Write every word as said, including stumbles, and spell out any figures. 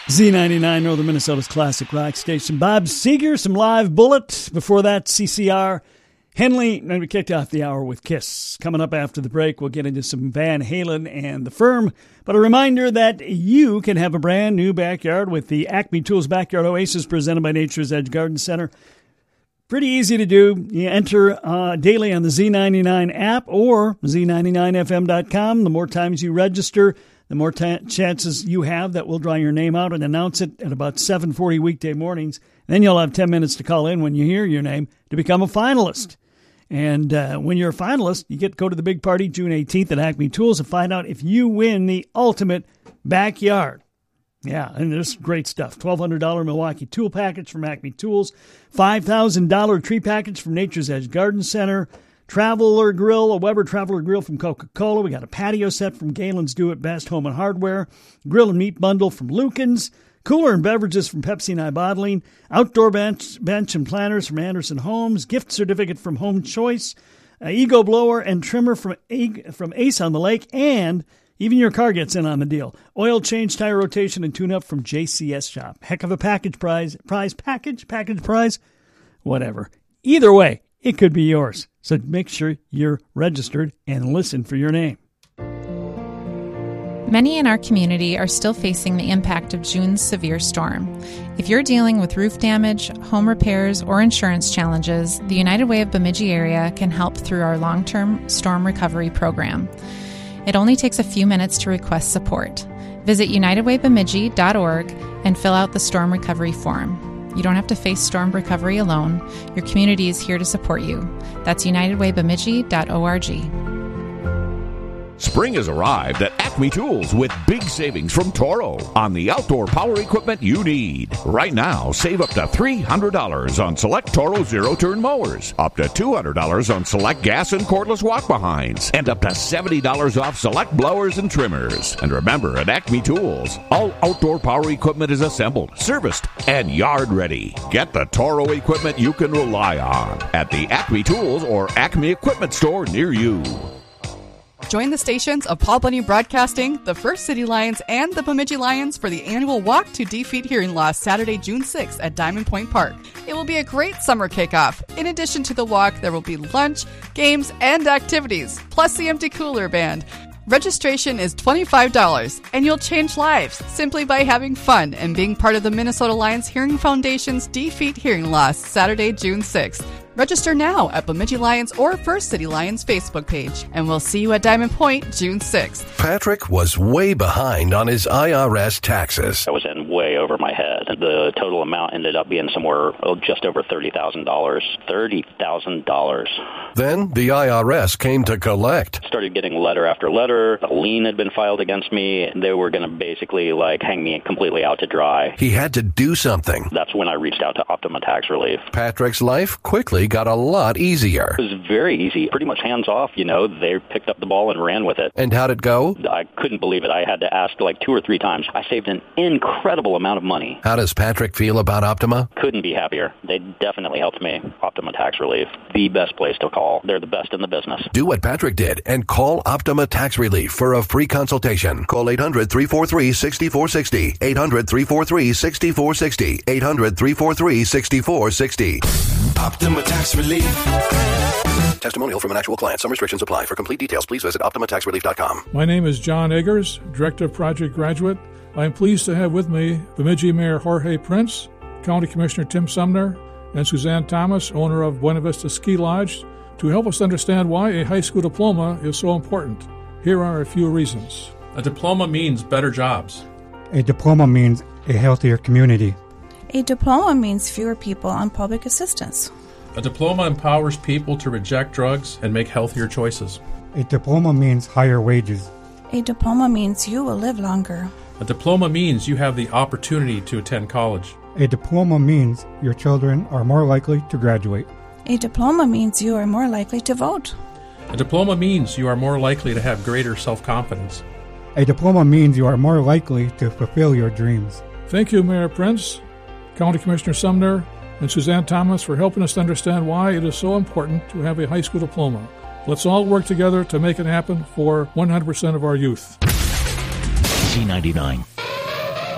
Z ninety-nine, Northern Minnesota's classic rock station. Bob Seger, some live Bullet. Before that, C C R. Henley, and we kicked off the hour with Kiss. Coming up after the break, we'll get into some Van Halen and The Firm. But a reminder that you can have a brand new backyard with the Acme Tools Backyard Oasis presented by Nature's Edge Garden Center. Pretty easy to do. You enter uh, daily on the Z ninety-nine app or Z ninety-nine F M dot com. The more times you register, the more ta- chances you have that we'll draw your name out and announce it at about seven forty weekday mornings. Then you'll have ten minutes to call in when you hear your name to become a finalist. And uh, when you're a finalist, you get to go to the big party June eighteenth at Acme Tools and find out if you win the ultimate backyard. Yeah, and there's great stuff. twelve hundred dollars Milwaukee tool package from Acme Tools, five thousand dollars tree package from Nature's Edge Garden Center, Traveler Grill, a Weber Traveler Grill from Coca-Cola. We got a patio set from Galen's Do It Best Home and Hardware, grill and meat bundle from Lucan's, cooler and beverages from Pepsi and I Bottling, outdoor bench, bench and planters from Anderson Homes, gift certificate from Home Choice, uh, Ego blower and trimmer from, A- from Ace on the Lake, and even your car gets in on the deal. Oil change, tire rotation, and tune-up from J C S Shop. Heck of a package prize. Prize package? Package prize? Whatever. Either way, it could be yours. So make sure you're registered and listen for your name. Many in our community are still facing the impact of June's severe storm. If you're dealing with roof damage, home repairs, or insurance challenges, the United Way of Bemidji area can help through our long-term storm recovery program. It only takes a few minutes to request support. Visit united way bemidji dot org and fill out the storm recovery form. You don't have to face storm recovery alone. Your community is here to support you. That's united way bemidji dot org. Spring has arrived at Acme Tools with big savings from Toro on the outdoor power equipment you need. Right now, save up to three hundred dollars on select Toro zero-turn mowers, up to two hundred dollars on select gas and cordless walk-behinds, and up to seventy dollars off select blowers and trimmers. And remember, at Acme Tools, all outdoor power equipment is assembled, serviced, and yard ready. Get the Toro equipment you can rely on at the Acme Tools or Acme Equipment store near you. Join the stations of Paul Bunyan Broadcasting, the First City Lions, and the Bemidji Lions for the annual Walk to Defeat Hearing Loss Saturday, June sixth at Diamond Point Park. It will be a great summer kickoff. In addition to the walk, there will be lunch, games, and activities, plus the Empty Cooler Band. Registration is twenty-five dollars, and you'll change lives simply by having fun and being part of the Minnesota Lions Hearing Foundation's Defeat Hearing Loss Saturday, June sixth. Register now at Bemidji Lions or First City Lions Facebook page, and we'll see you at Diamond Point June sixth. Patrick was way behind on his I R S taxes. I was in way over my head. The total amount ended up being somewhere oh, just over thirty thousand dollars. thirty thousand dollars. Then the I R S came to collect. Started getting letter after letter. A lien had been filed against me. They were going to basically like hang me completely out to dry. He had to do something. That's when I reached out to Optima Tax Relief. Patrick's life quickly got a lot easier. It was very easy, pretty much hands off, you know. They picked up the ball and ran with it. And how'd it go? I couldn't believe it. I had to ask like two or three times. I saved an incredible amount of money. How does Patrick feel about Optima? Couldn't be happier. They definitely helped me. Optima Tax Relief, the best place to call. They're the best in the business. Do what Patrick did and call Optima Tax Relief for a free consultation. Call eight hundred, three four three, six four six zero. eight hundred, three four three, six four six zero. eight hundred, three four three, six four six zero. Optima Tax Relief. Testimonial from an actual client. Some restrictions apply. For complete details, please visit optima tax relief dot com. My name is John Eggers, Director of Project Graduate. I am pleased to have with me Bemidji Mayor Jorge Prince, County Commissioner Tim Sumner, and Suzanne Thomas, owner of Buena Vista Ski Lodge, to help us understand why a high school diploma is so important. Here are a few reasons. A diploma means better jobs. A diploma means a healthier community. A diploma means fewer people on public assistance. A diploma empowers people to reject drugs and make healthier choices. A diploma means higher wages. A diploma means you will live longer. A diploma means you have the opportunity to attend college. A diploma means your children are more likely to graduate. A diploma means you are more likely to vote. A diploma means you are more likely to have greater self-confidence. A diploma means you are more likely to fulfill your dreams. Thank you, Mayor Prince, County Commissioner Sumner, and Suzanne Thomas for helping us understand why it is so important to have a high school diploma. Let's all work together to make it happen for one hundred percent of our youth. Z ninety-nine.